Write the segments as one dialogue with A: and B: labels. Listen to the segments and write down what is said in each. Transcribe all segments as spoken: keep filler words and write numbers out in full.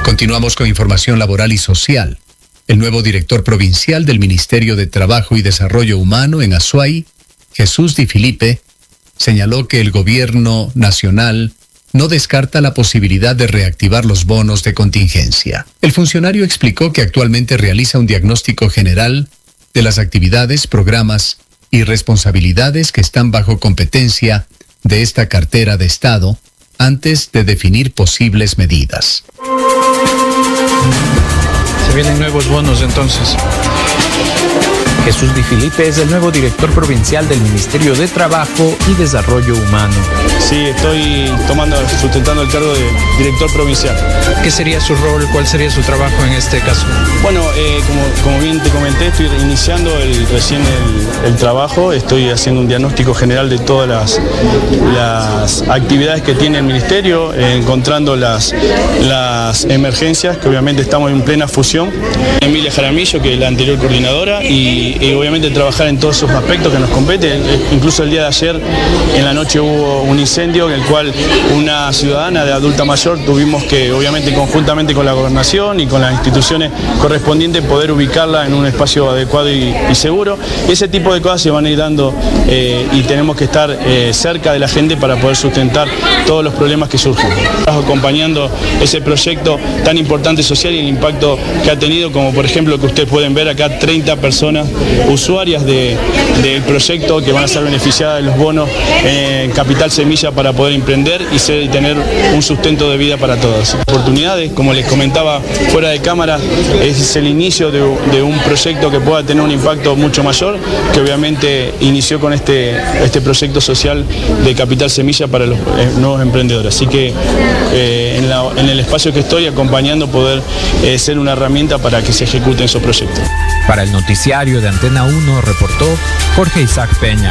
A: Continuamos con información laboral y social. El nuevo director provincial del Ministerio de Trabajo y Desarrollo Humano en Azuay, Jesús Di Filipe, señaló que el gobierno nacional no descarta la posibilidad de reactivar los bonos de contingencia. El funcionario explicó que actualmente realiza un diagnóstico general de las actividades, programas y responsabilidades que están bajo competencia de esta cartera de Estado antes de definir posibles medidas.
B: Se vienen nuevos bonos entonces.
C: Jesús Di Filipe es el nuevo director provincial del Ministerio de Trabajo y Desarrollo Humano.
D: Sí, estoy tomando, sustentando el cargo de director provincial.
B: ¿Qué sería su rol? ¿Cuál sería su trabajo en este caso?
D: Bueno, eh, como, como bien te comenté, estoy iniciando el, recién el, el trabajo, estoy haciendo un diagnóstico general de todas las, las actividades que tiene el Ministerio, eh, encontrando las, las emergencias, que obviamente estamos en plena fusión. Emilia Jaramillo, que es la anterior coordinadora, y Y obviamente trabajar en todos esos aspectos que nos competen. Incluso el día de ayer en la noche hubo un incendio en el cual una ciudadana de adulta mayor tuvimos que, obviamente conjuntamente con la gobernación y con las instituciones correspondientes, poder ubicarla en un espacio adecuado y, y seguro. Ese tipo de cosas se van a ir dando eh, y tenemos que estar eh, cerca de la gente para poder sustentar todos los problemas que surgen. Estamos acompañando ese proyecto tan importante social y el impacto que ha tenido, como por ejemplo que ustedes pueden ver acá, treinta personas usuarias de, del proyecto que van a ser beneficiadas de los bonos en Capital Semilla para poder emprender y, ser, y tener un sustento de vida para todas. Oportunidades, como les comentaba fuera de cámara, es el inicio de, de un proyecto que pueda tener un impacto mucho mayor, que obviamente inició con este, este proyecto social de Capital Semilla para los eh, nuevos emprendedores. Así que eh, en, la, en el espacio que estoy acompañando poder eh, ser una herramienta para que se ejecuten esos proyectos.
C: Para el noticiario de Antena uno reportó Jorge Isaac Peña.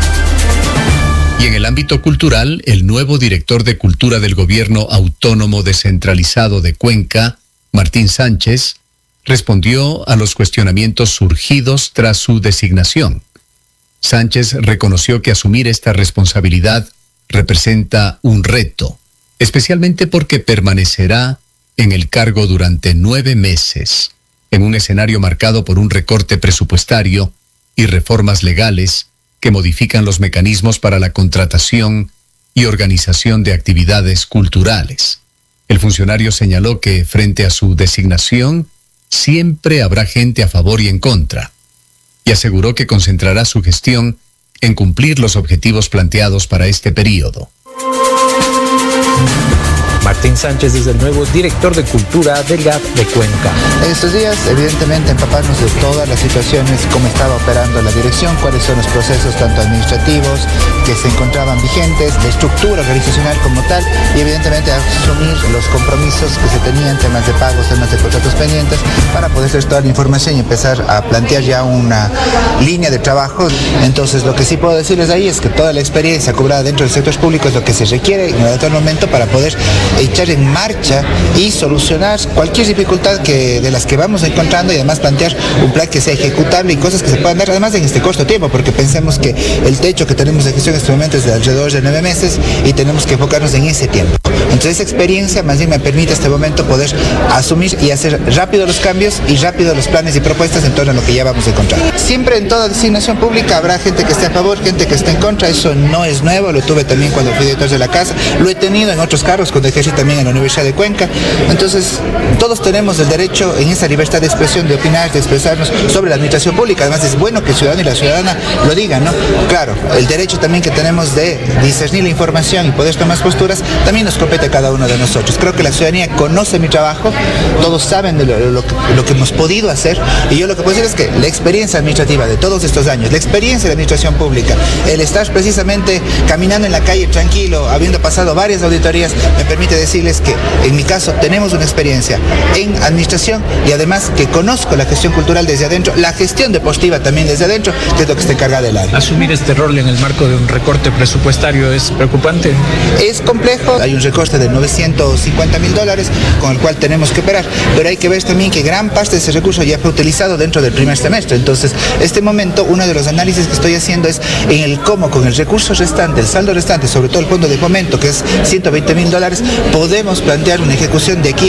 A: Y en el ámbito cultural, el nuevo director de Cultura del Gobierno Autónomo Descentralizado de Cuenca, Martín Sánchez, respondió a los cuestionamientos surgidos tras su designación. Sánchez reconoció que asumir esta responsabilidad representa un reto, especialmente porque permanecerá en el cargo durante nueve meses. En un escenario marcado por un recorte presupuestario y reformas legales que modifican los mecanismos para la contratación y organización de actividades culturales. El funcionario señaló que, frente a su designación, siempre habrá gente a favor y en contra, y aseguró que concentrará su gestión en cumplir los objetivos planteados para este período.
C: Martín Sánchez es el nuevo director de Cultura del G A T de Cuenca.
E: En estos días, evidentemente, empaparnos de todas las situaciones, cómo estaba operando la dirección, cuáles son los procesos tanto administrativos que se encontraban vigentes, de estructura organizacional como tal, y evidentemente asumir los compromisos que se tenían, temas de pagos, temas de contratos pendientes, para poder hacer toda la información y empezar a plantear ya una línea de trabajo. Entonces, lo que sí puedo decirles ahí es que toda la experiencia cobrada dentro del sector público es lo que se requiere en el momento para poder echar en marcha y solucionar cualquier dificultad que, de las que vamos encontrando, y además plantear un plan que sea ejecutable y cosas que se puedan dar además en este corto tiempo, porque pensemos que el techo que tenemos de gestión en este momento es de alrededor de nueve meses y tenemos que enfocarnos en ese tiempo. Entonces esa experiencia más bien me permite este momento poder asumir y hacer rápido los cambios y rápido los planes y propuestas en torno a lo que ya vamos a encontrar. Siempre en toda designación pública habrá gente que esté a favor, gente que esté en contra, eso no es nuevo, lo tuve también cuando fui director de la casa, lo he tenido en otros cargos cuando ejercí también en la Universidad de Cuenca. Entonces todos tenemos el derecho en esa libertad de expresión, de opinar, de expresarnos sobre la administración pública. Además es bueno que el ciudadano y la ciudadana lo digan, ¿no? Claro, el derecho también que tenemos de discernir la información y poder tomar posturas también nos compete a cada uno de nosotros. Creo que la ciudadanía conoce mi trabajo, todos saben de lo, lo, lo que hemos podido hacer, y yo lo que puedo decir es que la experiencia administrativa de todos estos años, la experiencia de la administración pública, el estar precisamente caminando en la calle tranquilo, habiendo pasado varias auditorías, me permite decirles que en mi caso tenemos una experiencia en administración y además que conozco la gestión cultural desde adentro, la gestión deportiva también desde adentro, que es lo que se encarga del área.
B: ¿Asumir este rol en el marco de un recorte presupuestario es preocupante?
E: Es complejo, hay un recorte de novecientos cincuenta mil dólares con el cual tenemos que operar, pero hay que ver también que gran parte de ese recurso ya fue utilizado dentro del primer semestre. Entonces, este momento, uno de los análisis que estoy haciendo es en el cómo con el recurso restante, el saldo restante, sobre todo el fondo de fomento, que es ciento veinte mil dólares, podemos plantear una ejecución de aquí